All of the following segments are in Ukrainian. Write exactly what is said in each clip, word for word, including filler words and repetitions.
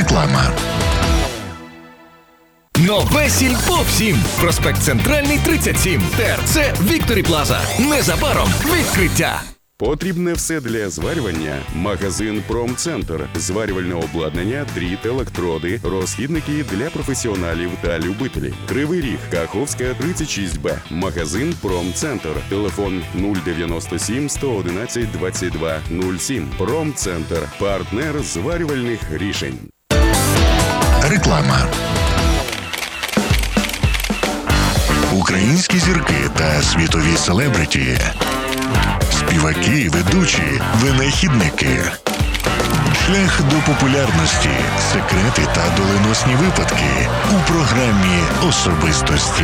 Реклама. Нове сільпо всім. Проспект Центральний, тридцять сім. ТРЦ Вікторі Плаза. Незабаром відкриття. Потрібне все для зварювання. Магазин «Промцентр». Зварювальне обладнання, дріт, електроди, розхідники для професіоналів та любителів. Кривий Ріг, Каховська, тридцять шість Б. Магазин «Промцентр». Телефон нуль дев'яносто сім сто одинадцять двадцять два нуль сім. «Промцентр». Партнер зварювальних рішень. Реклама. Українські зірки та світові селебриті. Співаки, ведучі, винахідники. Шлях до популярності, секрети та доленосні випадки у програмі «Особистості».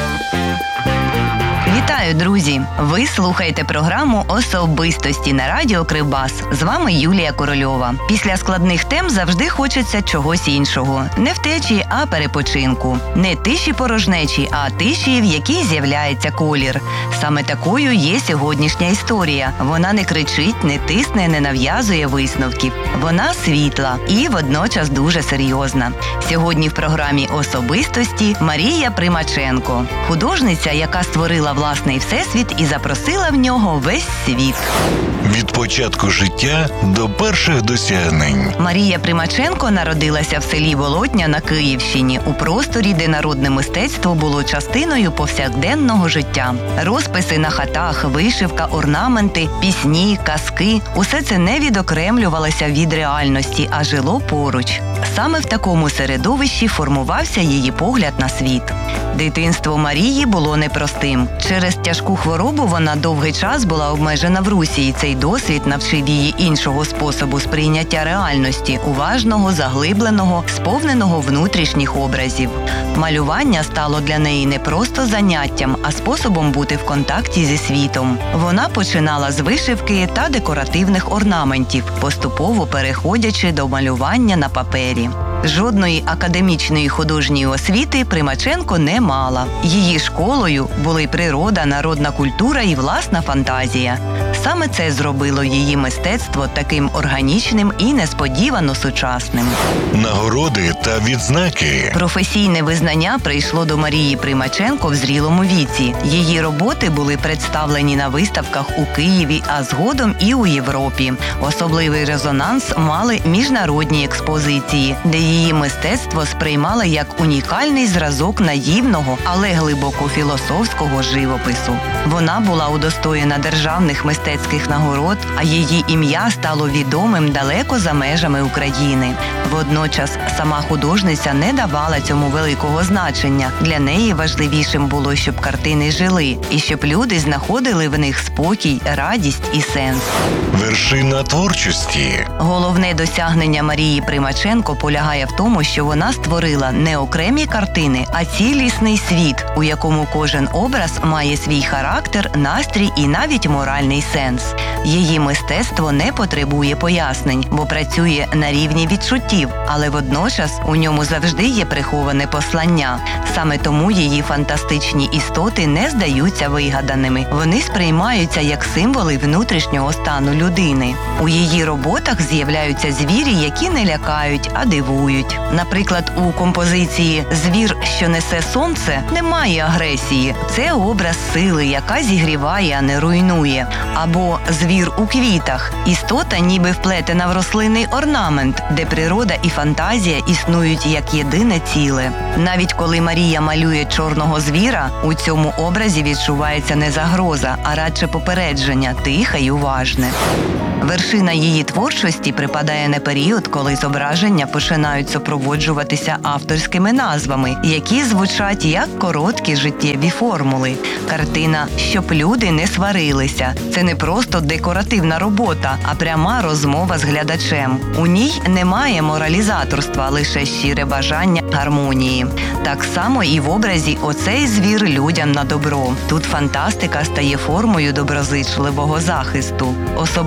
Вітаю, друзі! Ви слухаєте програму «Особистості» на радіо Кривбас. З вами Юлія Корольова. Після складних тем завжди хочеться чогось іншого. Не втечі, а перепочинку. Не тиші порожнечі, а тиші, в якій з'являється колір. Саме такою є сьогоднішня історія. Вона не кричить, не тисне, не нав'язує висновків. Вона світла і водночас дуже серйозна. Сьогодні в програмі «Особистості» Марія Примаченко. Художниця, яка створила власний всесвіт і запросила в нього весь світ. Від початку життя до перших досягнень. Марія Примаченко народилася в селі Волотня на Київщині, у просторі, де народне мистецтво було частиною повсякденного життя. Розписи на хатах, вишивка, орнаменти, пісні, казки – усе це не відокремлювалося від реальності, а жило поруч. Саме в такому середовищі формувався її погляд на світ. Дитинство Марії було непростим. Через тяжку хворобу вона довгий час була обмежена в русі, і цей досвід навчив її іншого способу сприйняття реальності, уважного, заглибленого, сповненого внутрішніх образів. Малювання стало для неї не просто заняттям, а способом бути в контакті зі світом. Вона починала з вишивки та декоративних орнаментів, поступово переходячи до малювання на папері. Жодної академічної художньої освіти Примаченко не мала. Її школою були природа, народна культура і власна фантазія. Саме це зробило її мистецтво таким органічним і несподівано сучасним. Нагороди та відзнаки. Професійне визнання прийшло до Марії Примаченко в зрілому віці. Її роботи були представлені на виставках у Києві, а згодом і у Європі. Особливий резонанс мали міжнародні експозиції, де її мистецтво сприймали як унікальний зразок наївного, але глибоко філософського живопису. Вона була удостоєна державних мистецьких нагород, а її ім'я стало відомим далеко за межами України. Водночас сама художниця не давала цьому великого значення. Для неї важливішим було, щоб картини жили, і щоб люди знаходили в них спокій, радість і сенс. Вершина творчості. Головне досягнення Марії Примаченко полягає в тому, що вона створила не окремі картини, а цілісний світ, у якому кожен образ має свій характер, настрій і навіть моральний сенс. Її мистецтво не потребує пояснень, бо працює на рівні відчуттів, але водночас у ньому завжди є приховане послання. Саме тому її фантастичні істоти не здаються вигаданими. Вони сприймаються як символи внутрішнього стану людини. У її роботах з'являються звірі, які не лякають, а дивують. Наприклад, у композиції «Звір, що несе сонце» немає агресії. Це образ сили, яка зігріває, а не руйнує. Або «Звір у квітах» – істота ніби вплетена в рослинний орнамент, де природа і фантазія існують як єдине ціле. Навіть коли Марія малює чорного звіра, у цьому образі відчувається не загроза, а радше попередження, тихе й уважне. Вершина її творчості припадає на період, коли зображення починають супроводжуватися авторськими назвами, які звучать як короткі життєві формули. Картина «Щоб люди не сварилися» – це не просто декоративна робота, а пряма розмова з глядачем. У ній немає моралізаторства, лише щире бажання гармонії. Так само і в образі «Оцей звір людям на добро». Тут фантастика стає формою доброзичливого захисту. Особливе місце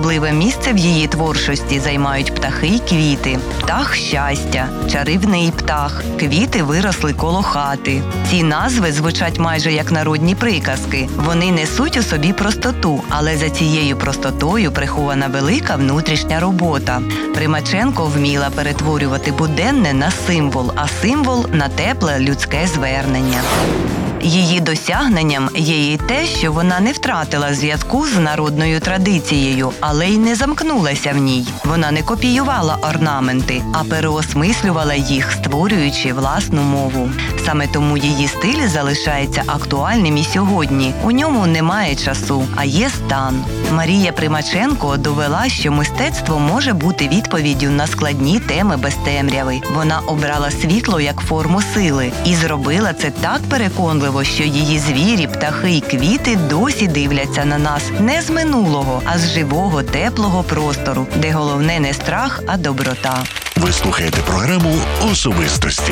місце в її творчості займають птахи й квіти. Птах щастя, чарівний птах, квіти виросли коло хати. Ці назви звучать майже як народні приказки. Вони несуть у собі простоту, але за цією простотою прихована велика внутрішня робота. Примаченко вміла перетворювати буденне на символ, а символ – на тепле людське звернення. Її досягненням є і те, що вона не втратила зв'язку з народною традицією, але й не замкнулася в ній. Вона не копіювала орнаменти, а переосмислювала їх, створюючи власну мову. Саме тому її стиль залишається актуальним і сьогодні. У ньому немає часу, а є стан. Марія Примаченко довела, що мистецтво може бути відповіддю на складні теми без темряви. Вона обрала світло як форму сили і зробила це так переконливо, що її звірі, птахи й квіти досі дивляться на нас не з минулого, а з живого, теплого простору, де головне не страх, а доброта. Ви слухаєте програму «Особистості».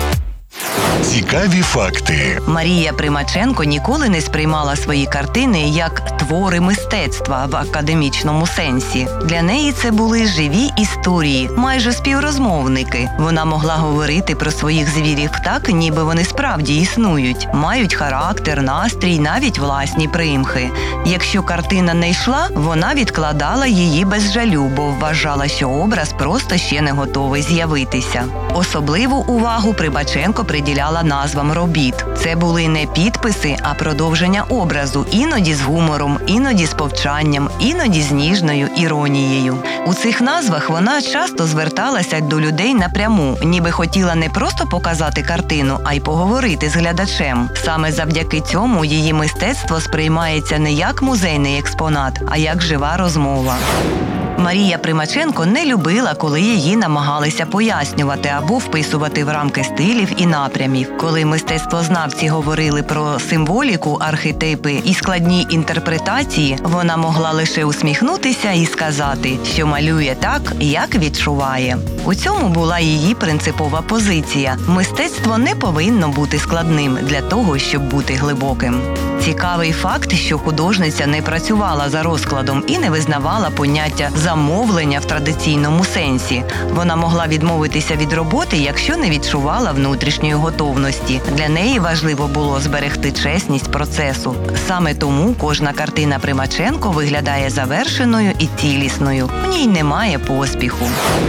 Цікаві факти. Марія Примаченко ніколи не сприймала свої картини як твори мистецтва в академічному сенсі. Для неї це були живі історії, майже співрозмовники. Вона могла говорити про своїх звірів так, ніби вони справді існують, мають характер, настрій, навіть власні примхи. Якщо картина не йшла, вона відкладала її без жалю, бо вважала, що образ просто ще не готовий з'явитися. Особливу увагу Примаченко приділяла назвам робіт. Це були не підписи, а продовження образу, іноді з гумором, іноді з повчанням, іноді з ніжною іронією. У цих назвах вона часто зверталася до людей напряму, ніби хотіла не просто показати картину, а й поговорити з глядачем. Саме завдяки цьому її мистецтво сприймається не як музейний експонат, а як жива розмова. Марія Примаченко не любила, коли її намагалися пояснювати або вписувати в рамки стилів і напрямів. Коли мистецтвознавці говорили про символіку, архетипи і складні інтерпретації, вона могла лише усміхнутися і сказати, що малює так, як відчуває. У цьому була її принципова позиція. Мистецтво не повинно бути складним для того, щоб бути глибоким. Цікавий факт, що художниця не працювала за розкладом і не визнавала поняття замовлення в традиційному сенсі. Вона могла відмовитися від роботи, якщо не відчувала внутрішньої готовності. Для неї важливо було зберегти чесність процесу. Саме тому кожна картина Примаченко виглядає завершеною і цілісною. В ній немає поспіху.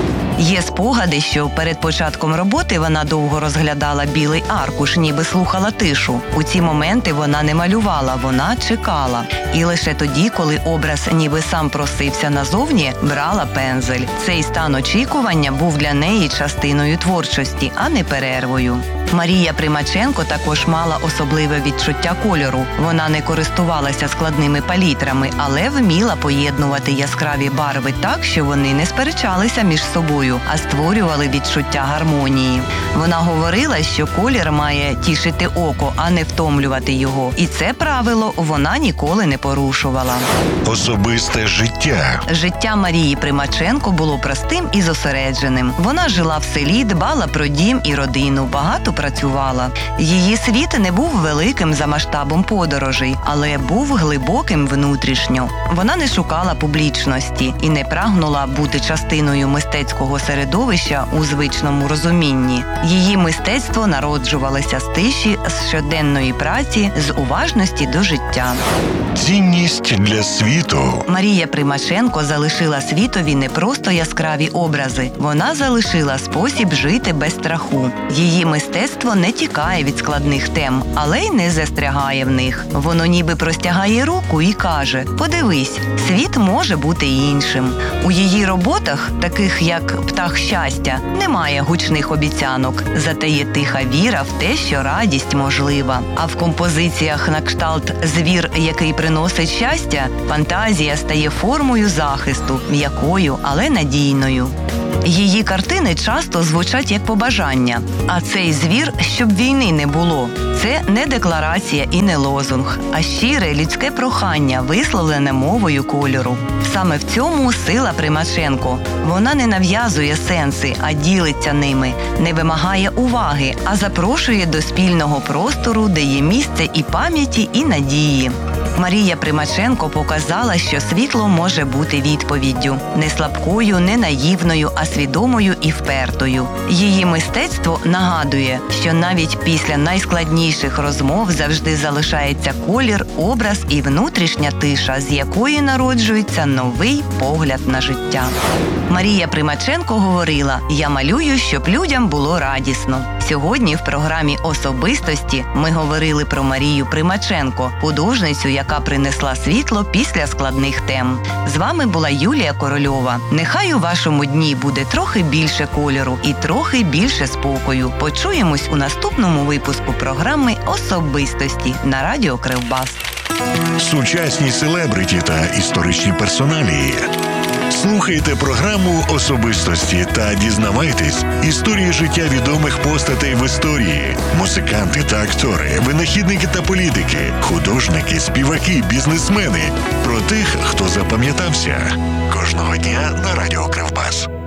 Є спогади, що перед початком роботи вона довго розглядала білий аркуш, ніби слухала тишу. У ці моменти вона не малювала, вона чекала. І лише тоді, коли образ ніби сам просився назовні, брала пензель. Цей стан очікування був для неї частиною творчості, а не перервою. Марія Примаченко також мала особливе відчуття кольору. Вона не користувалася складними палітрами, але вміла поєднувати яскраві барви так, що вони не сперечалися між собою, а створювали відчуття гармонії. Вона говорила, що колір має тішити око, а не втомлювати його. І це правило вона ніколи не порушувала. Особисте життя. Життя Марії Примаченко було простим і зосередженим. Вона жила в селі, дбала про дім і родину, багато працювала. Її світ не був великим за масштабом подорожей, але був глибоким внутрішньо. Вона не шукала публічності і не прагнула бути частиною мистецького середовища у звичному розумінні. Її мистецтво народжувалося з тиші, з щоденної праці, з уважності до життя. Цінність для світу. Марія Примаченко залишила світові не просто яскраві образи. Вона залишила спосіб жити без страху. Її мистецтво не тікає від складних тем, але й не застрягає в них. Воно ніби простягає руку і каже: «Подивись, світ може бути іншим». У її роботах, таких як «Птах щастя», немає гучних обіцянок, зате є тиха віра в те, що радість можлива. А в композиціях на кшталт «Звір, який приносить щастя», фантазія стає формою захисту, м'якою, але надійною. Її картини часто звучать як побажання. А цей звір, щоб війни не було. Це не декларація і не лозунг, а щире людське прохання, висловлене мовою кольору. Саме в цьому сила Примаченко. Вона не нав'язує сенси, а ділиться ними, не вимагає уваги, а запрошує до спільного простору, де є місце і пам'яті, і надії. Марія Примаченко показала, що світло може бути відповіддю. Не слабкою, не наївною, а свідомою і впертою. Її мистецтво нагадує, що навіть після найскладніших розмов завжди залишається колір, образ і внутрішня тиша, з якої народжується новий погляд на життя. Марія Примаченко говорила: «Я малюю, щоб людям було радісно». Сьогодні в програмі «Особистості» ми говорили про Марію Примаченко, художницю, яка принесла світло після складних тем. З вами була Юлія Корольова. Нехай у вашому дні буде трохи більше кольору і трохи більше спокою. Почуємось у наступному випуску програми «Особистості» на радіо Кривбас. Сучасні селебриті та історичні персоналії. Слухайте програму «Особистості» та дізнавайтесь історії життя відомих постатей в історії. Музиканти та актори, винахідники та політики, художники, співаки, бізнесмени. Про тих, хто запам'ятався. Кожного дня на радіо Кривбас.